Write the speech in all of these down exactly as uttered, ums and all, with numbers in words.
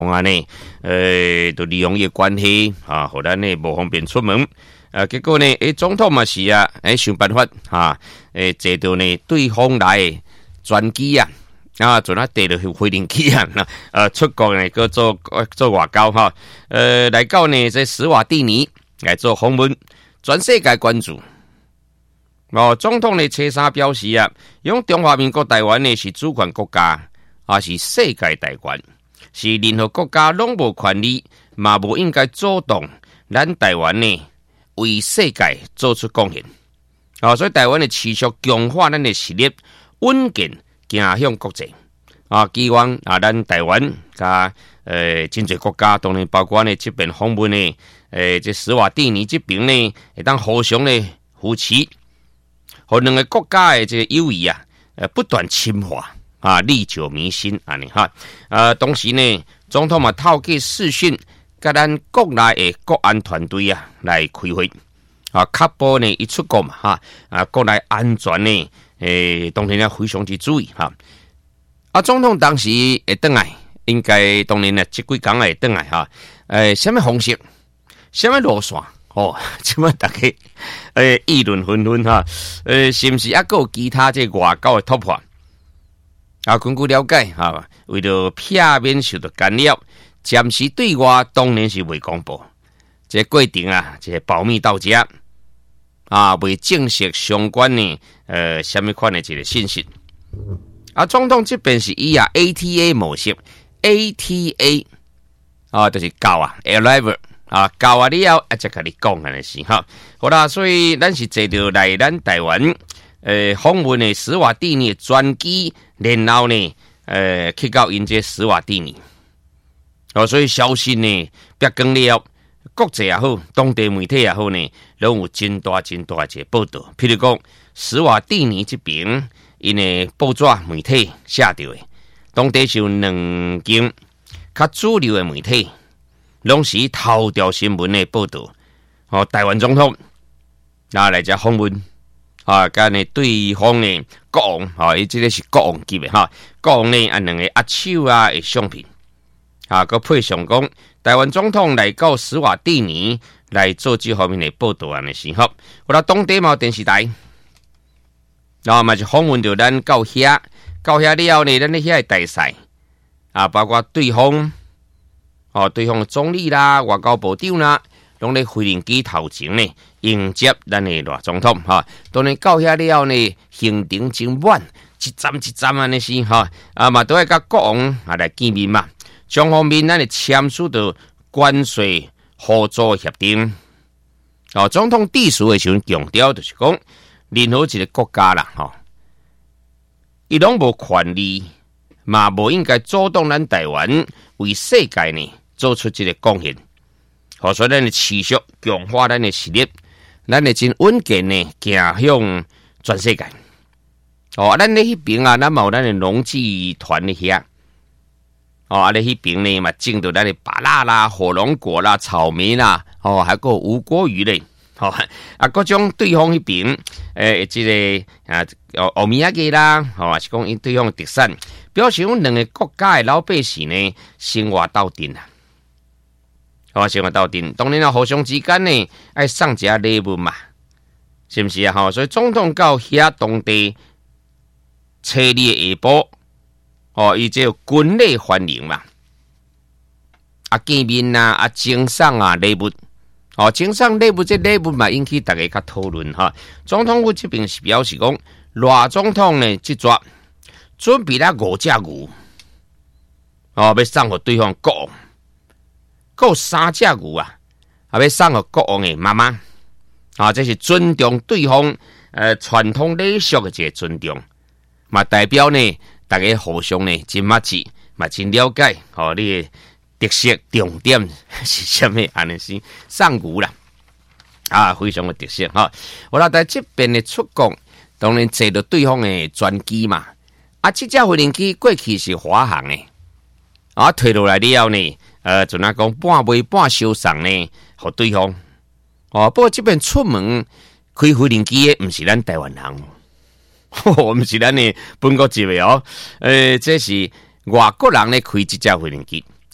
安尼，呃，都利用伊关系啊，互咱呢无方便出门。啊，结果呢，诶，总统嘛是啊，诶，想办法哈，诶，坐到呢对方来专机啊，啊，做那地落去飞行机啊，呃，出国呢，个做做外交哈，呃，来到呢这史瓦蒂尼来做访问，全世界关注。哦，总统呢，车三表示啊，用中华民国台湾呢是主权国家，啊是世界大权，是任何国家拢无权利，嘛无应该主动咱台湾呢为世界做出贡献。啊，所以台湾呢持续强化咱的实力，稳健行向国际。啊，希望啊，咱台湾加呃真侪国家，当然包括呢这边访问呢，呃，这史瓦蒂尼这边呢，会当互相呢扶持。和两个国家的这个友谊啊，呃，不断深化啊，历久弥新安尼哈。呃，同时呢，总统嘛透过视讯，甲咱国内的国安团队啊来开会啊，确保呢一出国嘛哈啊，国内安全呢，诶、呃，当然要非常之注意哈。啊，总统当时会倒来，应该当然呢，这几天会倒来哈。诶、呃，什么方式，什么路线？哦，即摆大家诶议论纷纷哈，诶，是毋是还有其他这外交的突破？啊，根据了解哈，为了避免受到干扰，暂时对外当然是未公布。这规定啊，这保密到家啊，未正式相关的呃什么款的这个信息。啊，总统这边是以啊 A T A 模式 ，A T A 啊，就是到啊 ，arrival。啊，到啊了啊，才甲你讲安尼是哈，好啦，所以咱是坐到来咱台湾，呃，访问的史瓦蒂尼专机，然后呢，呃，去到因这史瓦蒂尼，哦，所以消息呢，别讲了，国际也好，当地媒体也好呢，拢有真大真大一个报道，譬如讲史瓦蒂尼这边，因的报纸媒体写到的，当地是有两间较主流的媒体。拢是头条新闻的报道，哦，台湾总统啊来遮访问啊，甲呢对方呢国王，啊，伊即个是国王级的哈，国王呢啊两个握手啊的相片，啊，佮配上讲台湾总统来到史瓦蒂尼来做这方面的报道安尼是好，我啦当地嘛电视台，然后嘛是访问到咱到遐，到遐了后呢，咱咧遐的大赛啊，包括对方。哦，对方的总理啦、外交部长啦，拢咧飞行机头前呢迎接咱的赖总统哈。当然到遐了呢，行程真满，一站一站安尼是哈，啊嘛都要甲国王啊来见面嘛。双方面咱咧签署到关税合作协定。哦，总统致辞的时候强调就是讲，任何一个国家啦，吼、哦，伊拢无权利，嘛无应该主动咱台湾为世界呢。做出这个贡献，好，所以咱持续强化咱的实力，咱的真稳健呢，行向全世界。哦，咱咧迄边啊，咱嘛有咱的农技团咧遐，哦，啊咧迄边呢嘛种到咱的芭乐啦、火龙果啦、草莓啦，哦，还有无锅鱼类，哦，啊各种对方迄边，诶、呃，即、这个啊，欧米亚嘅啦，哦，是讲因对方的特产，表示讲两个国家的老百姓呢，生活斗阵啊。哦，生活斗阵，当然啦，互相之间呢，爱送一下礼物嘛，是不是啊？吼，所以总统到遐当地初二的下晡，哦，伊就军礼欢迎嘛，啊见面啊，啊赠送啊礼物，哦，赠送礼物这礼物嘛，引起大家较讨论哈。总统府这边是表示讲，赖总统呢，即抓准备了五只牛，哦，要送给对方国王。够三只牛啊，啊要送给国王的妈妈啊，这是尊重对方呃传统礼俗的一个尊重，嘛代表呢大家互相呢真默契，嘛真了解哦，你的特色重点是什么？安尼是送牛啦，啊，非常的特色哈。我啦在这边的出国，当然坐到对方的专机嘛，啊，这架飞行机过去是华航的，啊，退落来了呢。呃，就那讲半卖半收送呢，互对方。哦，不过这边出门开飞行机的，不是咱台湾人，我们是咱的本国籍的哦。呃，这是外国人咧开这架飞行机，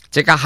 这个